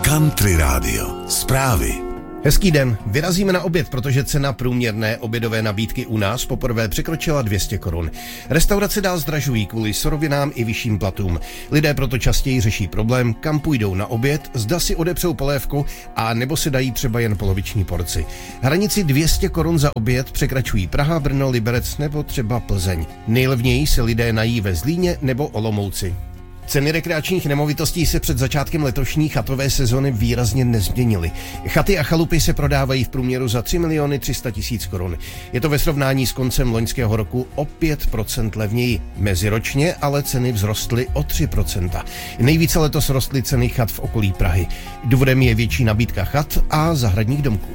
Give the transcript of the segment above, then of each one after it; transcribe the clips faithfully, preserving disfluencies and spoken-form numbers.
Country Radio. Zprávy. Hezký den. Vyrazíme na oběd, protože cena průměrné obědové nabídky u nás poprvé překročila dvě stě korun. Restaurace dál zdražují kvůli surovinám i vyšším platům. Lidé proto častěji řeší problém, kam půjdou na oběd, zda si odepřou polévku a nebo si dají třeba jen poloviční porci. Hranici dvě stě korun za oběd překračují Praha, Brno, Liberec nebo třeba Plzeň. Nejlevněji se lidé nají ve Zlíně nebo Olomouci. Ceny rekreačních nemovitostí se před začátkem letošní chatové sezony výrazně nezměnily. Chaty a chalupy se prodávají v průměru za tři miliony tři sta tisíc korun. Je to ve srovnání s koncem loňského roku o pět procent levněji. Meziročně ale ceny vzrostly o tři procenta. Nejvíce letos rostly ceny chat v okolí Prahy. Důvodem je větší nabídka chat a zahradních domků.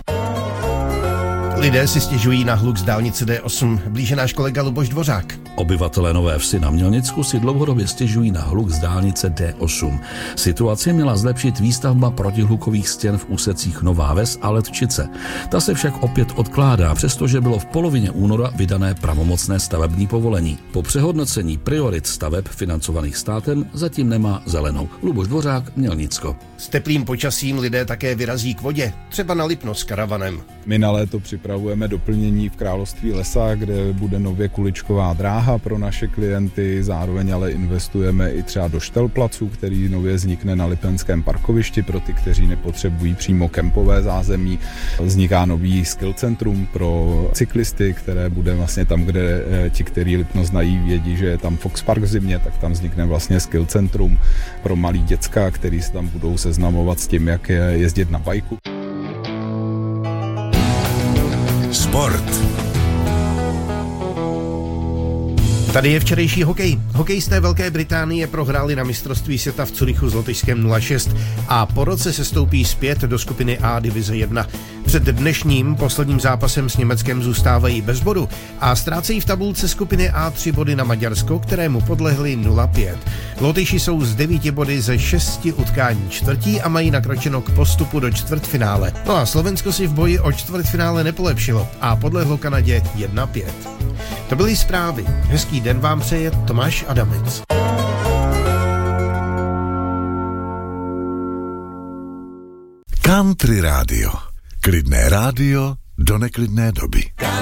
Lidé si stěžují na hluk z dálnice D osm, blíže náš kolega Luboš Dvořák. Obyvatelé Nové Vsi na Mělnicku si dlouhodobě stěžují na hluk z dálnice D osm. Situaci měla zlepšit výstavba protihlukových stěn v úsecích Nová Ves a Letčice. Ta se však opět odkládá, přestože bylo v polovině února vydané pravomocné stavební povolení. Po přehodnocení priorit staveb financovaných státem zatím nemá zelenou. Luboš Dvořák, Mělnicko. S teplým počasím lidé také vyrazí k vodě, třeba na Lipno s karavanem. My na léto připravujeme doplnění v Království lesa, kde bude nově kuličková dráha pro naše klienty, zároveň ale investujeme i třeba do štelplacu, který nově vznikne na Lipenském parkovišti pro ty, kteří nepotřebují přímo kempové zázemí. Vzniká nový skill centrum pro cyklisty, které bude vlastně tam, kde ti, kteří Lipno znají, vědí, že je tam Fox Park v zimě, tak tam vznikne vlastně skill centrum pro malý děcka, který se tam budou seznamovat s tím, jak je jezdit na bajku. Sport. Tady je včerejší hokej. Hokejisté Velké Británie prohráli na mistrovství světa v Curychu s Lotyšskem nula šest a po roce se stoupí zpět do skupiny A divize jedna. Před dnešním posledním zápasem s Německem zůstávají bez bodu a ztrácejí v tabulce skupiny A tři body na Maďarsko, kterému podlehli nula pět. Lotyši jsou z devíti body ze šesti utkání čtvrtí a mají nakročeno k postupu do čtvrtfinále. No a Slovensko si v boji o čtvrtfinále nepolepšilo a podlehlo Kanadě jedna pět. To byly zprávy. Hezký den vám přeje Tomáš Adamec. Country Radio. Klidné rádio do neklidné doby.